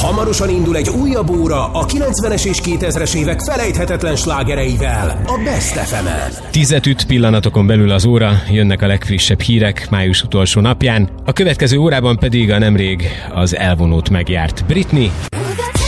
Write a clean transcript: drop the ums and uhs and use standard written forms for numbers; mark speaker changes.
Speaker 1: Hamarosan indul egy újabb óra a 90-es és 2000-es évek felejthetetlen slágereivel a Best FM-en. 10
Speaker 2: üt pillanatokon belül az óra, jönnek a legfrissebb hírek május utolsó napján, a következő órában pedig a nemrég az elvonót megjárt Britney